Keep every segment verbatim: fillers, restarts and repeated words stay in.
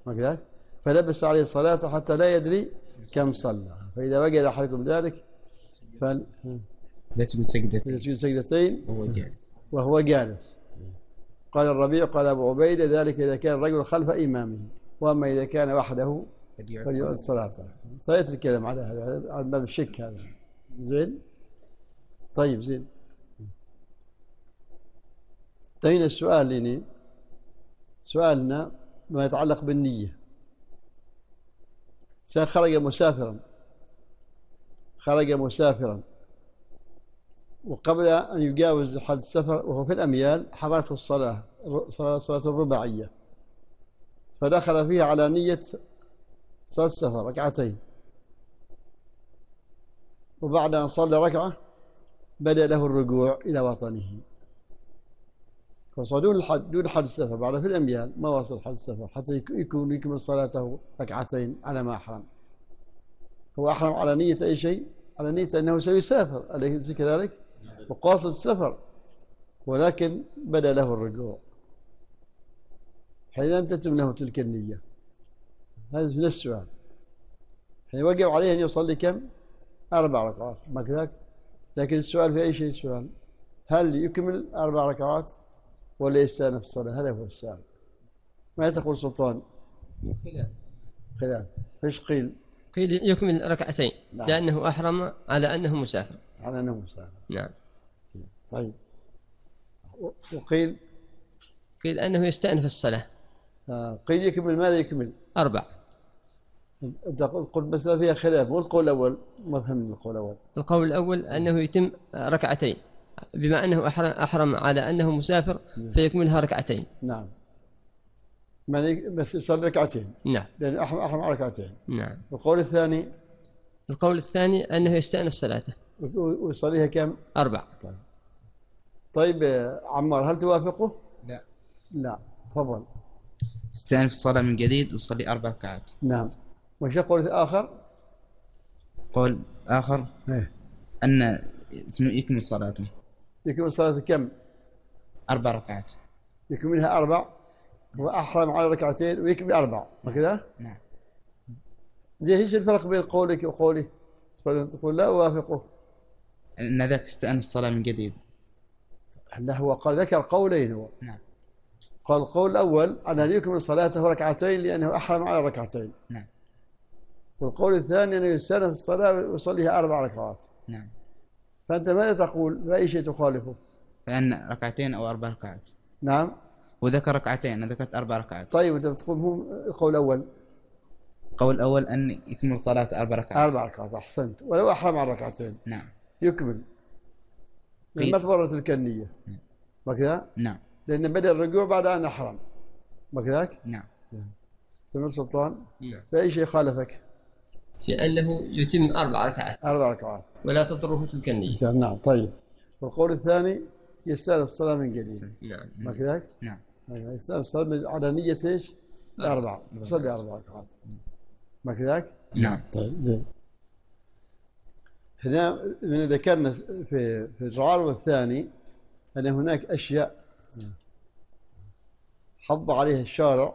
كذلك، فلبس عليه الصلاة حتى لا يدري كم صلى. فإذا وجد أحدكم ذلك فل يسجد سجدتين يسجد سجدتين وهو جالس وهو جالس. قال الربيع قال أبو عبيدة ذلك إذا كان الرجل خلف إمامه، وأما إذا كان وحده فليعد صلاته. سيأتي الكلام على هذا على باب الشك هذا. زين. طيب زين. انتهينا السؤال لنا. سؤالنا ما يتعلق بالنية. خرج مسافرا خرج مسافرا وقبل أن يجاوز حد السفر وهو في الأميال حضرته الصلاة صلاة الرباعية، فدخل فيها على نية صلاة السفر ركعتين، وبعد أن صلى ركعة بدأ له الرجوع إلى وطنه، فصار دون الحد دون حد السفر، بعد في الأميال ما وصل حد السفر حتى يكون يكمل صلاته ركعتين على ما أحرم. هو أحرم على نية أي شيء؟ على نية أنه سيسافر، أليس كذلك؟ وقاصد السفر، ولكن بدأ له الرجوع حين لم تتم له تلك النية. هذا من السؤال. حين وجب عليه أن يصلي كم؟ أربع ركعات، ما كذلك؟ لكن السؤال في أي شيء؟ السؤال هل يكمل أربع ركعات ولا يستأنف الصلاة؟ هذا هو السؤال. ما تقول سلطان؟ خلاف. خلاف. ايش قيل؟ قيل يكمل ركعتين. نعم. لأنه أحرم على أنه مسافر. على أنه مسافر. نعم. طيب. وقيل؟ قيل أنه يستأنف الصلاة. آه. قيل يكمل ماذا يكمل؟ أربع. أنت قلت بس فيها خلاف، مو القول الأول، ما فهمنا القول الأول. القول الأول أنه يتم ركعتين، بما أنه أحرم على أنه مسافر فيكملها ركعتين. نعم. يعني بس يصلي ركعتين. نعم. لأن أحرم أحرم على ركعتين. نعم. القول الثاني؟ القول الثاني أنه يستأنف صلاته. ويصليها كم؟ أربع. طيب. طيب عمار هل توافقه؟ لا. لا. تفضل. استأنف الصلاة من جديد وصلي أربع ركعات. نعم. وش قول آخر؟ قول آخر ايه؟ أن اسمه يكمل صلاته. يكمل صلاته كم؟ أربع ركعات. يكملها أربع وأحرم على ركعتين ويكمل أربع، هكذا؟ نعم. زي ايش الفرق بين قولك وقوله؟ تقول لا أوافقه. أن ذاك استأنف الصلاة من جديد. لا، هو قال ذكر قولين هو. نعم. قال القول الأول أن يكمل صلاته ركعتين لأنه أحرم على ركعتين. نعم. والقول الثاني أنه يستأنف الصلاة ويصليها أربع ركعات. نعم. فأنت ماذا تقول؟ بأي شيء تخالفه؟ فأن ركعتين أو أربع ركعات. نعم. وذكر ركعتين، أنا ذكرت أربع ركعات. طيب أنت بتقول هو القول الأول. القول الأول أن يكمل صلاة أربع ركعات. أربع ركعات، أحسنت. ولو أحرم على ركعتين. نعم. يكمل. ما تبررت تلك النية. ما كذا؟ نعم. لأن بدأ الرجوع بعد أن أحرم. ما كذاك؟ نعم. سمير سلطان؟ نعم. فأي شيء خالفك؟ في أنه يتم أربع ركعات. أربع ركعات. ولا تضره تلك النية. نعم. طيب. والقول الثاني يستأنف الصلاة من جديد. نعم. ما كذاك؟ نعم. يستأنف الصلاة على نية إيش؟ أربعة. يصلي أربع ركعات. ما كذاك؟ نعم. طيب زين. هنا من ذكرنا في في الرعار الثاني أن هناك أشياء حض عليها الشارع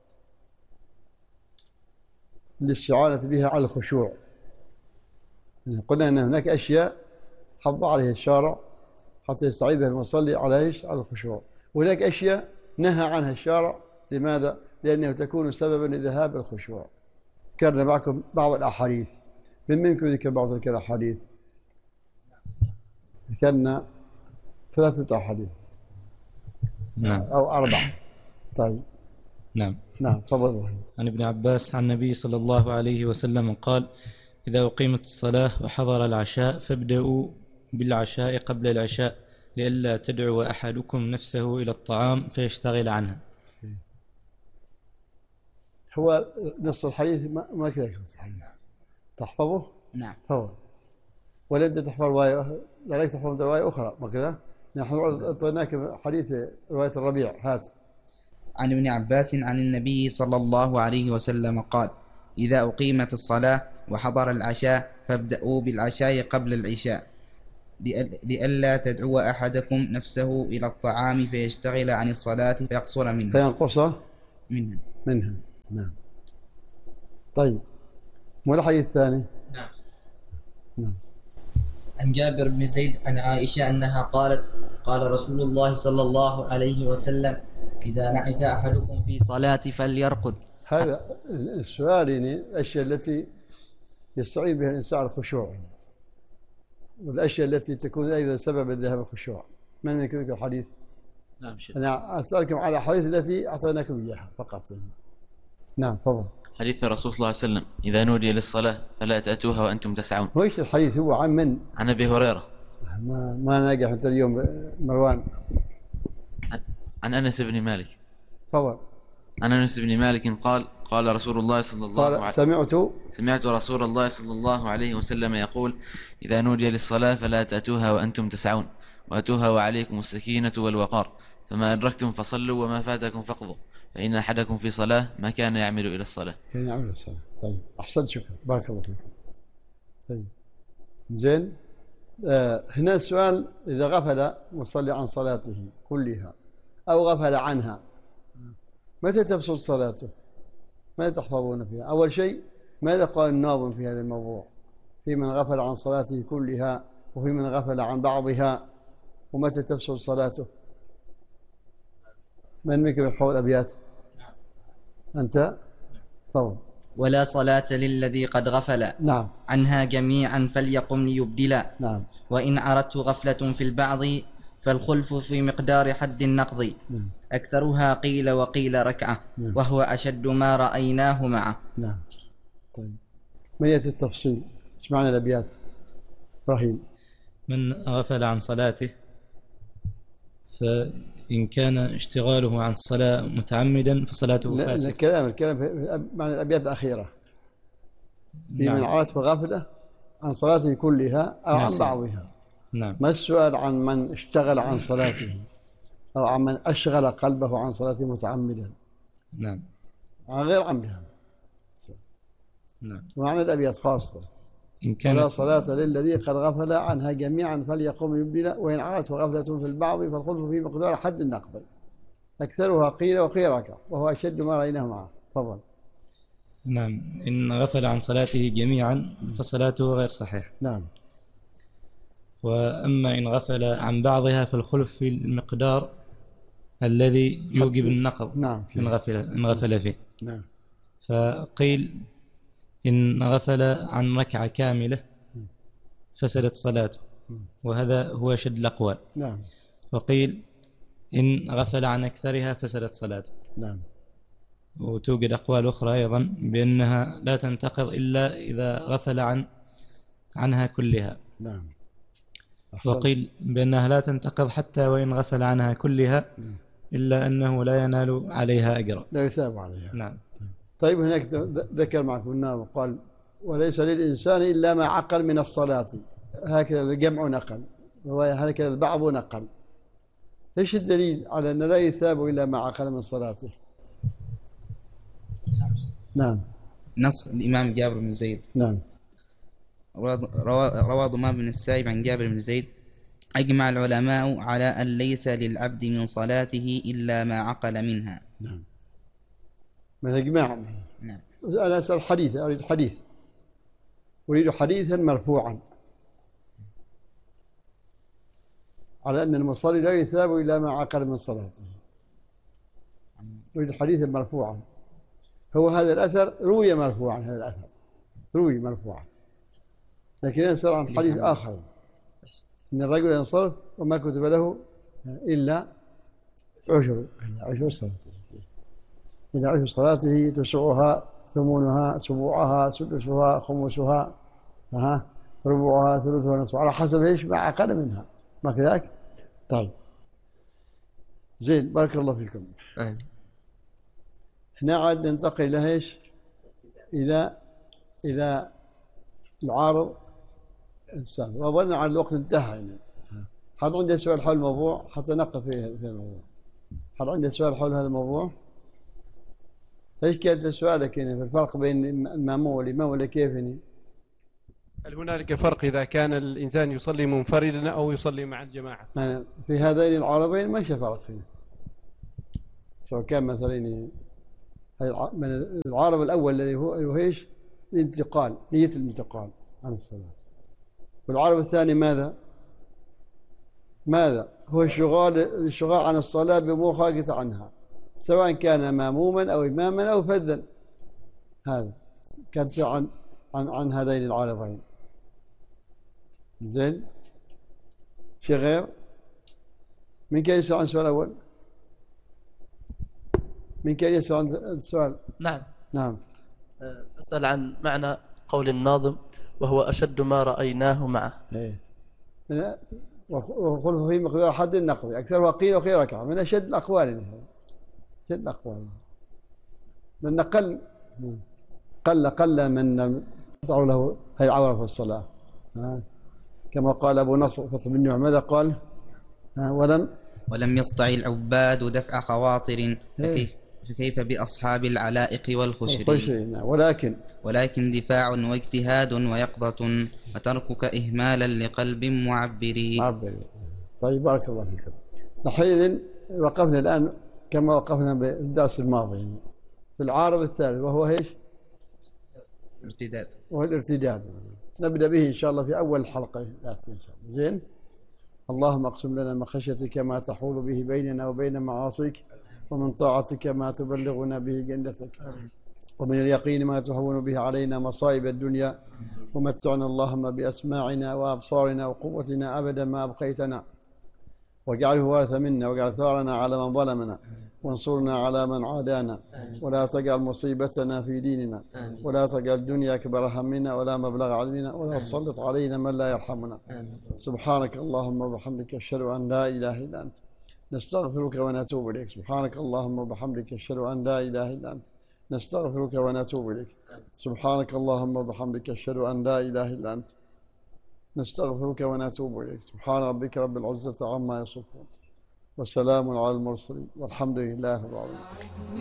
للاستعانة بها على الخشوع. قلنا أن هناك أشياء حض عليها الشارع حتى يستعين بها المصلي على إيش؟ على الخشوع. وهناك أشياء نهى عنها الشارع. لماذا؟ لأنها تكون سببا لذهاب الخشوع. ذكرنا معكم بعض الأحاديث. من منكم ذكر بعض تلك الأحاديث؟ ذكرنا ثلاثة أحاديث. نعم. أو أربعة. طيب. نعم. نعم. تفضل. عن ابن عباس عن النبي صلى الله عليه وسلم قال: إذا أقيمت الصلاة وحضر العشاء فابدأوا بالعشاء قبل العشاء لئلا تدعو أحدكم نفسه إلى الطعام فيشتغل عنها. هو نص الحديث ما ما كذا نص الحديث. تحفظه؟ نعم. هو. ولا أنت تحفظ رواية؟ لا تحفظ رواية أخرى. ما كذا؟ نحن أعطيناك حديث رواية الربيع. هات. عن ابن عباس عن النبي صلى الله عليه وسلم قال: إذا أقيمت الصلاة وحضر العشاء فابدأوا بالعشاء قبل العشاء لئلا تدعو أحدكم نفسه إلى الطعام فيشتغل عن الصلاة فيقصر منها. فينقص منها. منها. نعم. طيب، ما الحديث الثاني؟ نعم. نعم. عن جابر بن زيد عن عائشة أنها قالت قال رسول الله صلى الله عليه وسلم إذا نعس أحدكم في صلاة فليرقد. هذا السؤال يعني الأشياء التي يستعين بها الإنسان على الخشوع، والأشياء التي تكون أيضا سبب لذهاب الخشوع. من يمكن لكم الحديث؟ نعم شيخ. أنا أسألكم على الحديث التي أعطيناكم إياها فقط يعني. نعم تفضل. حديث الرسول صلى الله عليه وسلم إذا نودي للصلاة فلا تأتوها وأنتم تسعون. وإيش الحديث هو عن من؟ عن أبي هريرة. ما ما نجح أنت اليوم مروان. عن, عن أنس بن مالك. تفضل. عن أنس بن مالك قال قال رسول الله صلى الله عليه وسلم سمعت سمعت رسول الله صلى الله عليه وسلم يقول إذا نودي للصلاة فلا تأتوها وأنتم تسعون وأتوها وعليكم السكينة والوقار فما أدركتم فصلوا وما فاتكم فاقضوا فإن أحدكم في صلاة ما كان يعمل إلى الصلاة. كان يعمل إلى الصلاة. طيب أحسنت، شكرا، بارك الله فيكم. طيب زين. آه هنا السؤال: إذا غفل مصلي عن صلاته كلها أو غفل عنها متى تبطل صلاته؟ ماذا تحفظون فيها؟ أول شيء ماذا قال الناظم في هذا الموضوع؟ في من غفل عن صلاته كلها وفي من غفل عن بعضها، ومتى تبطل صلاته؟ من منكم يحفظ الأبيات؟ أنت؟ طبعا. ولا صلاة للذي قد غفل نعم عنها جميعا فليقم ليبدلا. نعم. وإن أردت غفلة في البعض فالخلف في مقدار حد النقض. نعم. أكثرها قيل وقيل ركعة. نعم. وهو أشد ما رأيناه معه. نعم. طيب، من يأتي التفصيل؟ ايش معنى الأبيات؟ رحيم. من غفل عن صلاته فإن كان اشتغاله عن الصلاة متعمدا فصلاته فاسدة. الكلام الكلام في معنى الأبيات الأخيرة. في نعم. من عرض غفلة عن صلاته كلها أو نعم. عن بعضها. نعم. ما السؤال عن من اشتغل عن صلاته أو عن من أشغل قلبه عن صلاته متعمدا. نعم. عن غير عمدها. نعم. ومعنى الأبيات خاصة: إن كان ولا صلاة للذي قد غفل عنها جميعا فليقم يبدلا، وإن عرضت غفلة في البعض فالخلف في مقدار حد النقبل. أكثرها قيل وقيل ركع وهو أشد ما رأيناه معه. تفضل. نعم. إن غفل عن صلاته جميعا فصلاته غير صحيحة. نعم. وأما إن غفل عن بعضها فالخلف في المقدار الذي يوجب النقض. نعم. إن غفل إن غفل فيه. نعم. فقيل إن غفل عن ركعة كاملة فسدت صلاته، وهذا هو شد الأقوال. نعم. وقيل إن غفل عن أكثرها فسدت صلاته. نعم. وتوجد أقوال أخرى أيضا بأنها لا تنتقض إلا إذا غفل عن عنها كلها. نعم. وقيل بأنها لا تنتقض حتى وإن غفل عنها كلها إلا أنه لا ينال عليها أجرا. لا يثاب عليها. نعم. طيب هناك ذكر معكم الناظم قال: وليس للإنسان إلا ما عقل من الصلاة. هكذا الجمع نقل، وهكذا البعض نقل. ايش الدليل على أن لا يثاب إلا ما عقل من صلاته؟ نعم. نص الإمام جابر بن زيد. نعم. روى ضمان بن السائب عن جابر بن زيد: أجمع العلماء على أن ليس للعبد من صلاته إلا ما عقل منها. نعم. ماذا إجماع؟ نعم. أنا أسأل حديث، أريد حديث، أريد حديثا مرفوعا على أن المصلي لا يثاب إلا ما عقل من صلاته. أريد حديثا مرفوعا. هو هذا الأثر روي مرفوعا، هذا الأثر روي مرفوعا، لكن ينصر عن حديث آخر إن الرجل ينصرف وما كتب له إلا عشر عشر صلاته، إلى عشر صلاته تسعها ثمونها سبوعها سدسها خمسها ها ربعها ثلثها نصفها، على حسب ايش ما عقل منها، ما كذلك؟ طيب زين، بارك الله فيكم. آه. هنا عاد ننتقل إلى ايش؟ إلى إلى العارض الإنسان، وأظن على الوقت انتهى هنا. حد عنده سؤال حول الموضوع حتى نقف في في الموضوع؟ حد عنده سؤال حول هذا الموضوع؟ ايش كانت سؤالك هنا في الفرق بين المأموم والإمام ولا كيف هنا؟ هل هنالك فرق إذا كان الإنسان يصلي منفردا أو يصلي مع الجماعة؟ في هذين العرضين ما في فرق هنا، سواء كان مثلا من العارض الأول الذي هو إيش؟ الانتقال، نية الانتقال عن الصلاة. والعارض الثاني ماذا؟ ماذا؟ هو الشغال الشغال عن الصلاة بأمور خارجة عنها، سواء كان ماموما أو إماما أو فذا. هذا كان عن عن عن هذين العارضين. زين؟ شيء غير؟ من كان يسأل عن السؤال الأول؟ من كان يسأل عن السؤال؟ نعم. نعم. أسأل عن معنى قول الناظم: وهو أشد ما رأيناه معه. إيه. وخلف في مقدار حد النقض، أكثر قيل وقيل ركعة، من أشد الأقوال. أشد الأقوال، لأن قل قل قل من يضع له هي العورة في الصلاة. كما قال أبو نصر فتح بن نعيم، ماذا قال؟ ولم ولم يستطع العباد دفع خواطر، فكيف, فكيف بأصحاب العلائق والخشرين. ولكن ولكن دفاع واجتهاد ويقظة، وتركك إهمالا لقلب معبر. معبر. طيب بارك الله فيكم. نحينئذ وقفنا الآن كما وقفنا بالدرس الماضي في العارض الثالث، وهو ايش؟ ارتداد. وهو الارتداد. نبدأ به إن شاء الله في أول حلقة يأتي إن شاء الله. زين. اللهم اقسم لنا من خشيتك ما تحول به بيننا وبين معاصيك، ومن طاعتك ما تبلغنا به جنتك، ومن اليقين ما تهون به علينا مصائب الدنيا، ومتعنا اللهم بأسماعنا وأبصارنا وقوتنا أبدا ما أبقيتنا، واجعله وارث منا، واجعل ثارنا على من ظلمنا، وانصرنا على من عادانا، ولا تجعل مصيبتنا في ديننا، ولا تجعل الدنيا أكبر همنا ولا مبلغ علمنا، ولا تسلط علينا من لا يرحمنا. سبحانك اللهم وبحمدك أشهد أن لا إله إلا أنت نستغفرك ونتوب إليك. سبحانك اللهم وبحمدك أشهد أن لا إله إلا أنت نستغفرك ونتوب إليك. سبحانك اللهم وبحمدك أشهد أن لا إله إلا أنت نستغفرك ونتوب إليك. سبحان ربك رب العزة عما يصفون، وسلام على المرسلين، والحمد لله رب العالمين.